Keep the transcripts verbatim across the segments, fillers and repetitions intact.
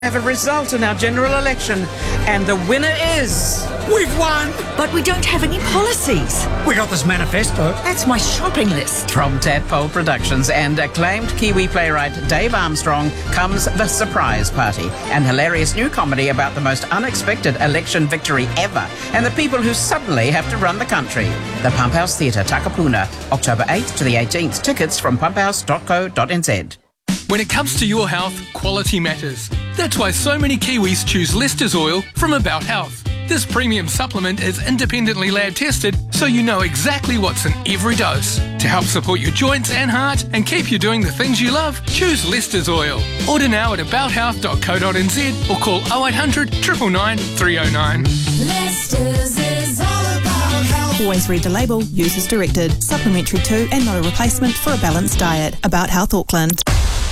Have a result in our general election, and the winner is... We've won! But we don't have any policies. We got this manifesto. That's my shopping list. From Tadpole Productions and acclaimed Kiwi playwright Dave Armstrong comes The Surprise Party, an hilarious new comedy about the most unexpected election victory ever and the people who suddenly have to run the country. The Pump House Theatre, Takapuna, October eighth to the eighteenth. Tickets from pump house dot co dot n z. When it comes to your health, quality matters. That's why so many Kiwis choose Lester's Oil from About Health. This premium supplement is independently lab tested, so you know exactly what's in every dose. To help support your joints and heart and keep you doing the things you love, choose Lester's Oil. Order now at about health dot co dot n z or call oh eight hundred, nine nine nine, three oh nine. Lester's is all about health. Always read the label, use as directed. Supplementary to and not a replacement for a balanced diet. About Health Auckland.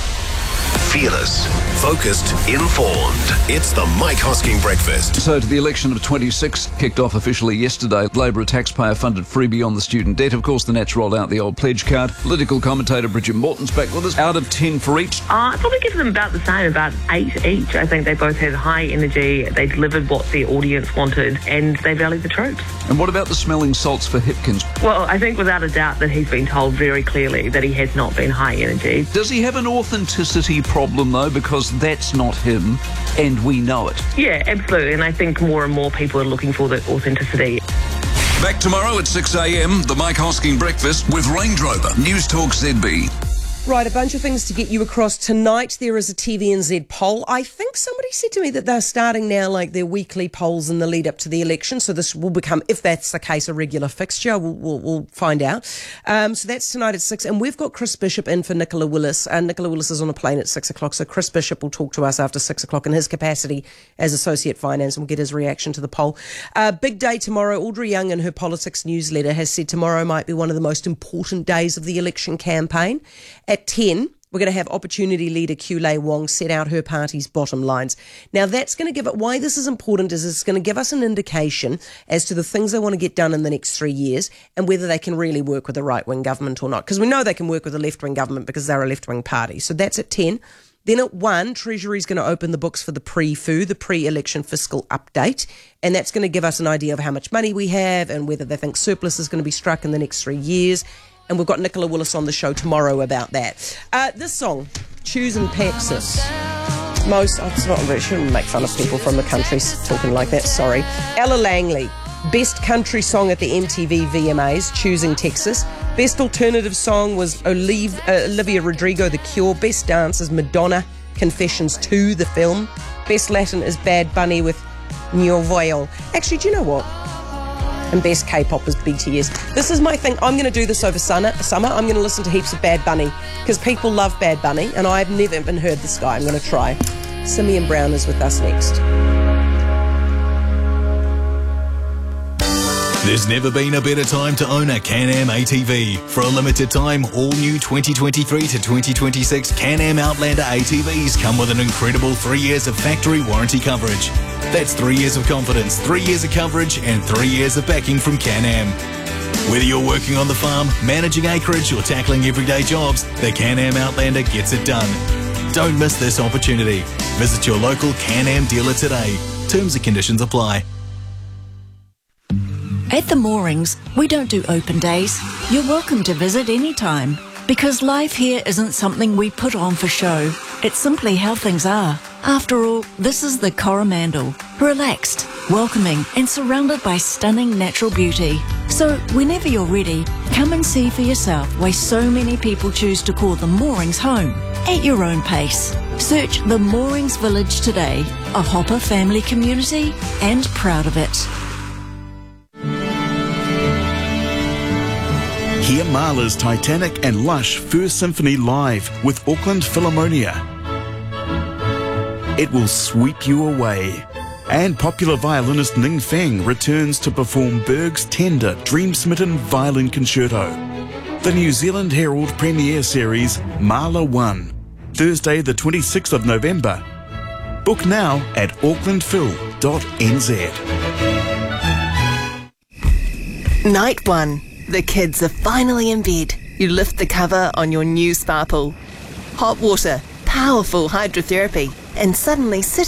Fearless, focused, informed. It's the Mike Hosking Breakfast. So to the election of twenty-six kicked off officially yesterday. Labor, a taxpayer-funded freebie on the student debt. Of course, the Nats rolled out the old pledge card. Political commentator Bridget Morton's back with us. Out of ten for each. Uh, I'd probably give them about the same, about eight each. I think they both had high energy. They delivered what the audience wanted, and they valued the troops. And what about the smelling salts for Hipkins? Well, I think without a doubt that he's been told very clearly that he has not been high energy. Does he have an authenticity problem, though? Because that's not him, and we know it. Yeah, absolutely. And I think more and more people are looking for that authenticity. Back tomorrow at six a m, the Mike Hosking Breakfast with Range Rover. News Talk Z B. Right, a bunch of things to get you across tonight. There is a T V N Z poll. I think somebody said to me that they're starting now, like their weekly polls in the lead up to the election. So this will become, if that's the case, a regular fixture. We'll, we'll, we'll find out. Um, so that's tonight at six. And we've got Chris Bishop in for Nicola Willis. Uh, Nicola Willis is on a plane at six o'clock. So Chris Bishop will talk to us after six o'clock in his capacity as Associate Finance, and we'll get his reaction to the poll. Uh, big day tomorrow. Audrey Young in her politics newsletter has said tomorrow might be one of the most important days of the election campaign. At ten, we're going to have Opportunity Leader Kulei Wong set out her party's bottom lines. Now, that's going to give it, why this is important is it's going to give us an indication as to the things they want to get done in the next three years and whether they can really work with a right-wing government or not. Because we know they can work with a left-wing government because they're a left-wing party. So that's at ten. Then at one, Treasury's going to open the books for the pre-F U, the pre-election fiscal update, and that's going to give us an idea of how much money we have and whether they think surplus is going to be struck in the next three years. And we've got Nicola Willis on the show tomorrow about that. Uh, this song, Choosing Texas. Most, oh, it's not, I shouldn't make fun of people from the country talking like that, sorry. Ella Langley, Best Country Song at the M T V V M As, Choosing Texas. Best Alternative Song was Olive, uh, Olivia Rodrigo, The Cure. Best Dance is Madonna, Confessions two, the film. Best Latin is Bad Bunny with Nuevo. Actually, do you know what? And best K-pop is B T S. This is my thing. I'm going to do this over summer. I'm going to listen to heaps of Bad Bunny because people love Bad Bunny, and I've never even heard this guy. I'm going to try. Simeon Brown is with us next. There's never been a better time to own a Can-Am A T V. For a limited time, all new twenty twenty-three to twenty twenty-six Can-Am Outlander A T Vs come with an incredible three years of factory warranty coverage. That's three years of confidence, three years of coverage, and three years of backing from Can-Am. Whether you're working on the farm, managing acreage, or tackling everyday jobs, the Can-Am Outlander gets it done. Don't miss this opportunity. Visit your local Can-Am dealer today. Terms and conditions apply. At the Moorings, we don't do open days. You're welcome to visit anytime, because life here isn't something we put on for show. It's simply how things are. After all, this is the Coromandel. Relaxed, welcoming, and surrounded by stunning natural beauty. So, whenever you're ready, come and see for yourself why so many people choose to call the Moorings home, at your own pace. Search the Moorings Village today, a Hopper family community, and proud of it. Hear Mahler's Titanic and Lush First Symphony live with Auckland Philharmonia. It will sweep you away. And popular violinist Ning Feng returns to perform Berg's tender, dream-smitten violin concerto. The New Zealand Herald premiere series Mahler one, Thursday the twenty-sixth of November. Book now at auckland phil dot n z. Night one. The kids are finally in bed. You lift the cover on your new Sparkle. Hot water, powerful hydrotherapy, and suddenly sit